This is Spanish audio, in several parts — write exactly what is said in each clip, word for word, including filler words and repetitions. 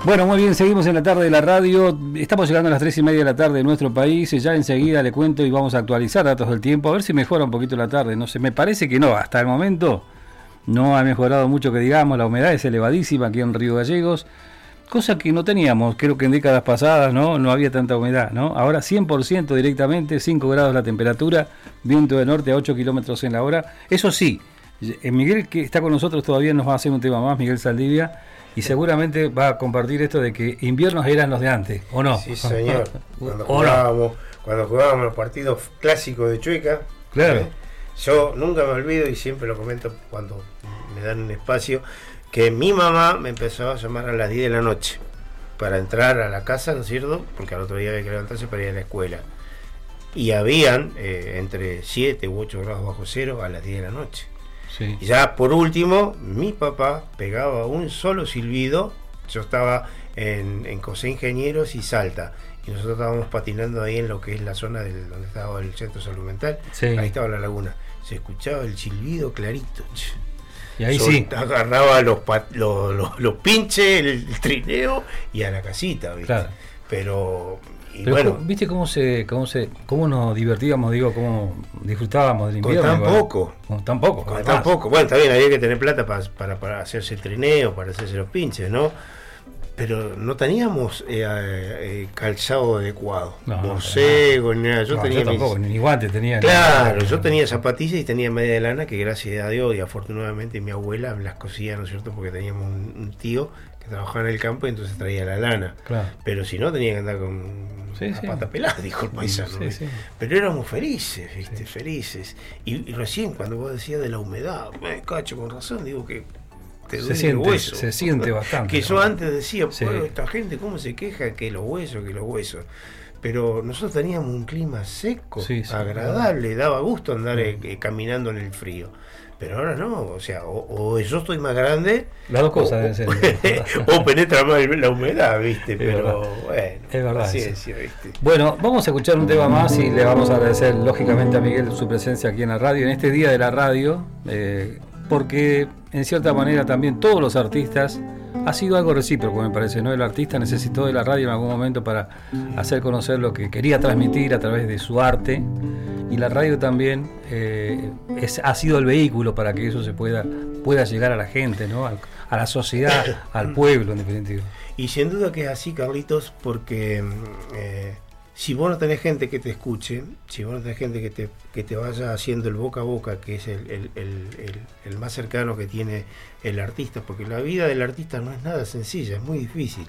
Bueno, muy bien, seguimos en la tarde de la radio. Estamos llegando a las tres y media de la tarde en nuestro país. Ya enseguida le cuento y vamos a actualizar datos del tiempo, a ver si mejora un poquito la tarde. No sé, me parece que no, hasta el momento no ha mejorado mucho, que digamos. La humedad es elevadísima aquí en Río Gallegos, cosa que no teníamos, creo que en décadas pasadas, ¿no? No había tanta humedad, ¿no? Ahora cien por ciento directamente, cinco grados la temperatura, viento de norte a ocho kilómetros en la hora. Eso sí, Miguel, que está con nosotros todavía, nos va a hacer un tema más, Miguel Saldivia, y seguramente va a compartir esto de que inviernos eran los de antes, ¿o no? Sí, señor. Cuando jugábamos, cuando jugábamos los partidos clásicos de Chueca, claro. ¿eh? Yo nunca me olvido y siempre lo comento cuando me dan un espacio, que mi mamá me empezó a llamar a las diez de la noche para entrar a la casa, ¿no es cierto? Porque al otro día había que levantarse para ir a la escuela. Y habían eh, entre siete u ocho grados bajo cero a las diez de la noche. Sí. Y ya por último, mi papá pegaba un solo silbido. Yo estaba en, en José Ingenieros y Salta, y nosotros estábamos patinando ahí en lo que es la zona del, donde estaba el centro de salud mental. Sí. Ahí estaba la laguna. Se escuchaba el silbido clarito. Y ahí Sol, sí. Agarraba los, los, los, los pinches, el, el trineo y a la casita, ¿viste? Claro. Pero... Y Pero bueno, ¿viste cómo se, cómo se, cómo nos divertíamos, digo, cómo disfrutábamos del invierno? con tan poco. Con tan poco. Con además. tan poco. Bueno, está bien, había que tener plata para, para, para hacerse el trineo, para hacerse los pinches, ¿no? Pero no teníamos eh, eh, calzado adecuado. No, Borcego, ni nada. Yo no, tenía yo tampoco, mis... ni guantes tenía. Claro, ni... yo tenía zapatillas y tenía media de lana, que gracias a Dios y afortunadamente mi abuela me las cosía, ¿no es cierto? Porque teníamos un, un tío que trabajaba en el campo y entonces traía la lana. Claro. Pero si no, tenía que andar con sí, la sí. pata pelada, dijo el paisano. Sí, sí. Pero éramos felices, ¿viste? Sí. Felices. Y, y recién cuando vos decías de la humedad, me cacho, con razón, digo que te duele Se siente, el hueso. se siente bastante. Que yo ¿no? antes decía, Sí. bueno, esta gente cómo se queja que los huesos, que los huesos. Pero nosotros teníamos un clima seco, Sí, sí, agradable, claro. daba gusto andar eh, eh, caminando en el frío. Pero ahora no, o sea, o, o yo estoy más grande, Las dos cosas o, deben ser. o penetra más la humedad, ¿viste? Es Pero verdad. bueno, Es verdad paciencia, ¿viste? Bueno, vamos a escuchar un tema más y le vamos a agradecer lógicamente a Miguel su presencia aquí en la radio, en este día de la radio, eh, porque en cierta manera también todos los artistas, ha sido algo recíproco me parece, ¿no? El artista necesitó de la radio en algún momento para hacer conocer lo que quería transmitir a través de su arte, y la radio también eh, es, ha sido el vehículo para que eso se pueda, pueda llegar a la gente, ¿no? A, a la sociedad, al pueblo en definitiva. Y sin duda que es así, Carlitos, porque eh, si vos no tenés gente que te escuche, si vos no tenés gente que te, que te vaya haciendo el boca a boca, que es el, el, el, el, el más cercano que tiene el artista, porque la vida del artista no es nada sencilla, es muy difícil.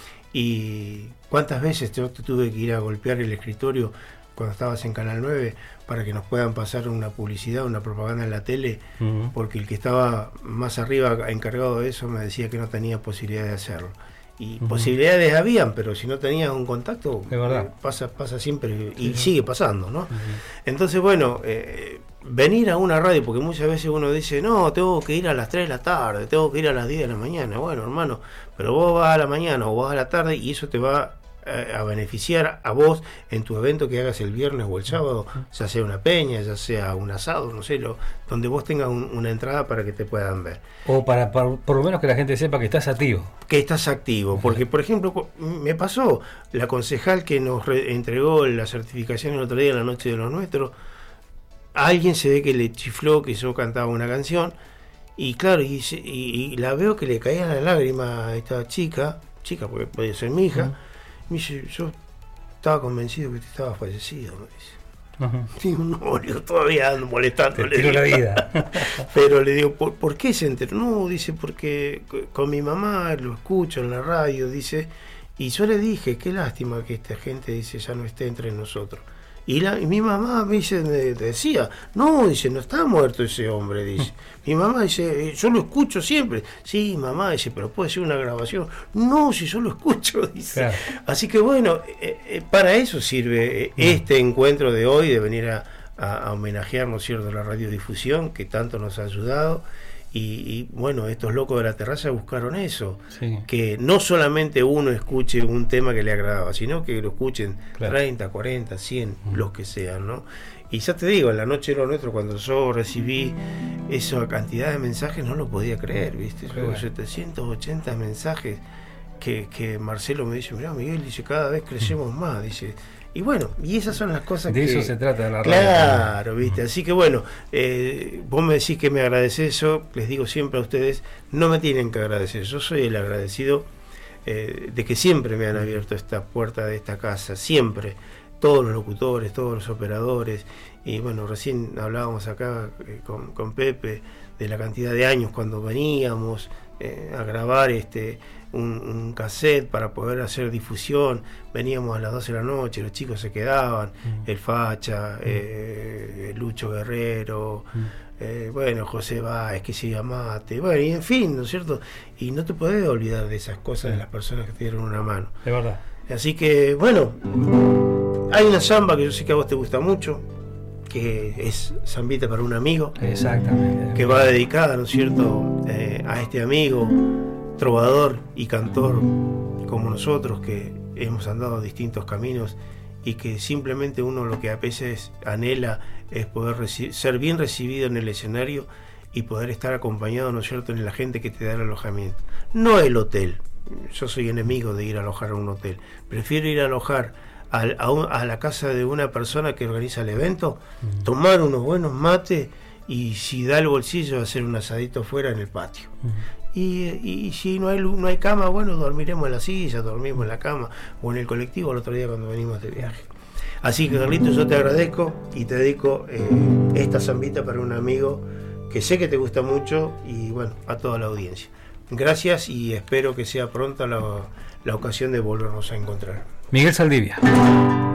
Y cuántas veces yo te tuve que ir a golpear el escritorio cuando estabas en Canal nueve para que nos puedan pasar una publicidad, una propaganda en la tele, uh-huh. porque el que estaba más arriba encargado de eso me decía que no tenía posibilidad de hacerlo. Y uh-huh. posibilidades habían, pero si no tenías un contacto, eh, pasa, pasa siempre y sí. sigue pasando, ¿no? Uh-huh. Entonces, bueno, eh, venir a una radio, porque muchas veces uno dice, no, tengo que ir a las tres de la tarde, tengo que ir a las diez de la mañana. Bueno, hermano, pero vos vas a la mañana o vas a la tarde y eso te va a beneficiar a vos en tu evento que hagas el viernes o el sábado, ya sea una peña, ya sea un asado, no sé, lo, donde vos tengas un, una entrada para que te puedan ver. O para, para por lo menos que la gente sepa que estás activo. Que estás activo, porque por ejemplo, me pasó, la concejal que nos re- entregó la certificación el otro día en la noche de los nuestros, a alguien se ve que le chifló que yo cantaba una canción, y claro, y, y, y la veo que le caía la lágrima a esta chica, chica porque podía ser mi hija, uh-huh. Me dice, yo estaba convencido que te estabas fallecido, me dice. Uh-huh. Digo, no, yo todavía ando molestándole. Te tiro la vida. Pero le digo, ¿por, ¿por qué se enteró? No, dice, porque con mi mamá lo escucho en la radio, dice, y yo le dije, qué lástima que esta gente, dice, ya no esté entre nosotros. Y, la, y mi mamá me dice, me decía, no, dice, no está muerto ese hombre, dice. Mi mamá dice, yo lo escucho siempre. Sí, mamá, dice, pero puede ser una grabación. No, si yo lo escucho, dice. Claro. Así que bueno, eh, eh, para eso sirve eh, este encuentro de hoy, de venir a, a, a homenajear, ¿no es cierto?, la radiodifusión que tanto nos ha ayudado. Y, y bueno, estos locos de la terraza buscaron eso, sí. que no solamente uno escuche un tema que le agradaba, sino que lo escuchen claro. treinta, cuarenta, cien, uh-huh. los que sean, ¿no? Y ya te digo, en la noche de lo nuestro, cuando yo recibí esa cantidad de mensajes, no lo podía creer, ¿viste? Luego setecientos ochenta mensajes que, que Marcelo me dice, mirá Miguel, dice, cada vez crecemos más, dice. Y bueno, y esas son las cosas de que... De eso se trata de la radio. Claro, viste. Así que bueno, eh, vos me decís que me agradecés eso, les digo siempre a ustedes, no me tienen que agradecer, yo soy el agradecido eh, de que siempre me han abierto esta puerta de esta casa, siempre, todos los locutores, todos los operadores, y bueno, recién hablábamos acá eh, con, con Pepe de la cantidad de años cuando veníamos eh, a grabar este... Un, un cassette para poder hacer difusión, veníamos a las doce de la noche, los chicos se quedaban, mm. el Facha, mm. eh, Lucho Guerrero, mm. eh, bueno, José Báez, que se llamate, bueno, y en fin, ¿no es cierto? Y no te podés olvidar de esas cosas, sí. de las personas que te dieron una mano. De verdad. Así que, bueno, hay una samba que yo sé que a vos te gusta mucho, que es Zambita para un amigo. Exactamente. Que va dedicada, ¿no es cierto?, eh, a este amigo trovador y cantor como nosotros, que hemos andado distintos caminos y que simplemente uno lo que a veces anhela es poder reci- ser bien recibido en el escenario y poder estar acompañado, ¿no es cierto?, en la gente que te da el alojamiento. No el hotel. Yo soy enemigo de ir a alojar a un hotel. Prefiero ir a alojar a, a, un, a la casa de una persona que organiza el evento, uh-huh. tomar unos buenos mates y, si da el bolsillo, hacer un asadito fuera en el patio. Uh-huh. Y, y si no hay no hay cama, bueno, dormiremos en la silla, dormimos en la cama o en el colectivo el otro día cuando venimos de viaje. Así que, Carlitos, yo te agradezco y te dedico eh, esta zambita para un amigo que sé que te gusta mucho, y bueno, a toda la audiencia. Gracias y espero que sea pronta la, la ocasión de volvernos a encontrar. Miguel Saldivia.